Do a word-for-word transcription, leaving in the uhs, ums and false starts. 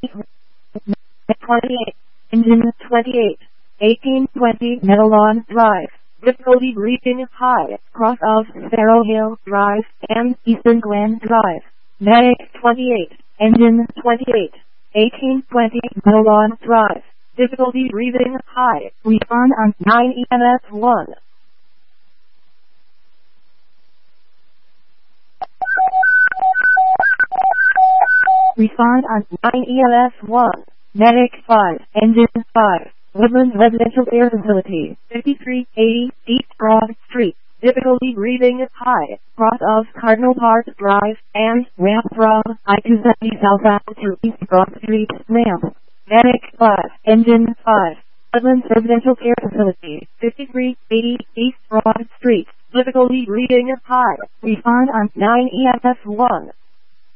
twenty-eight, engine twenty-eight, eighteen twenty Meadowlawn Drive, difficulty reaching high, cross of Sparrow Hill Drive and Eastern Glen Drive, Medic twenty-eight, engine twenty-eight, eighteen twenty Meadowlawn Drive, difficulty reaching high, refund on nine E M S one. Refund on nine E M S one. Medic five, engine five, Woodland Residential Air Facility, fifty-three eighty East Broad Street, difficulty reading high, cross of Cardinal Park Drive, and ramp from I two seventy southbound to East Broad Street ramp. Medic five, engine five, Woodland Residential Air Facility, fifty-three eighty East Broad Street, difficulty reading high, refund on nine E M S one.